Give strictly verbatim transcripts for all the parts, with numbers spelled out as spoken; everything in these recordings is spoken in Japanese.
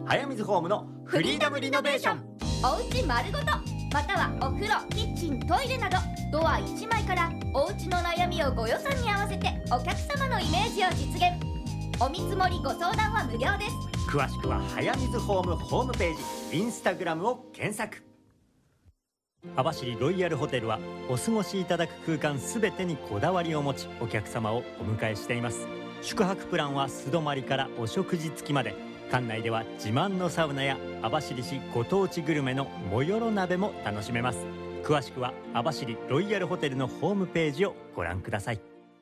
早水ホームのフリーダムリノベーション。 おうち丸ごと、またはお風呂、キッチン、トイレなどドアいちまいからおうちの悩みをご予算に合わせてお客様のイメージを実現。お見積もりご相談は無料です。 詳しくは早水ホームホームページ、インスタグラムを検索。網走ロイヤルホテルはお過ごしいただく空間すべてにこだわりを持ち、お客様をお迎えしています。宿泊プランは素泊まりからお食事付きまで、館内では自慢のサウナや網走市ご当地グルメのもよろ鍋も楽しめます。詳しくは網走ロイヤルホテルのホームページをご覧ください。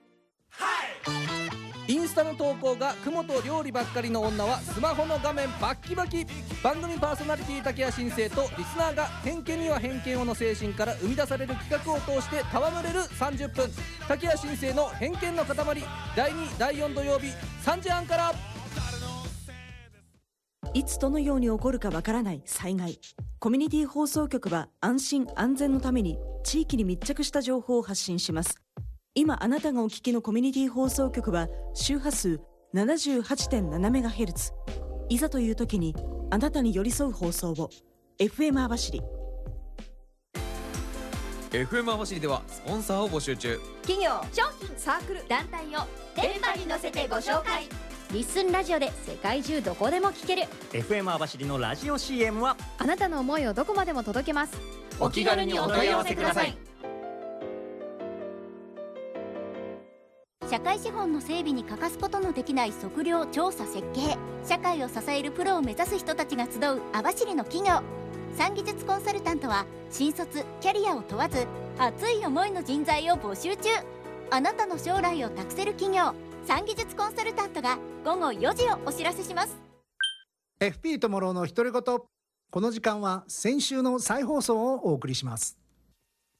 インスタの投稿が雲と料理ばっかりの女はスマホの画面バッキバキ。番組パーソナリティ竹谷伸生とリスナーが偏見には偏見をの精神から生み出される企画を通して戯れるさんじゅっぷん、竹谷伸生の偏見の塊、だいにだいよん土曜日さんじはんから。 いつどのように起こるかわからない災害。コミュニティ放送局は安心安全のために地域に密着した情報を発信します。今あなたがお聞きのコミュニティ放送局は周波数 ななじゅうはちてんななメガヘルツ。 いざという時にあなたに寄り添う放送を。 エフエム 網走。 エフエム 網走ではスポンサーを募集中。 企業、商品、サークル、団体を電波に乗せてご紹介。リッスンラジオで世界中どこでも聞けるエフエム 網走のラジオ シーエム はあなたの思いをどこまでも届けます。 お気軽にお問い合わせください。 社会資本の整備に欠かすことのできない測量調査設計、社会を支えるプロを目指す人たちが集う網走の企業。産技術コンサルタントは新卒キャリアを問わず熱い思いの人材を募集中。あなたの将来を託せる企業、産技術コンサルタントがごごよじをお知らせします。 エフピー トモローの独り言。この時間は先週の再放送をお送りします。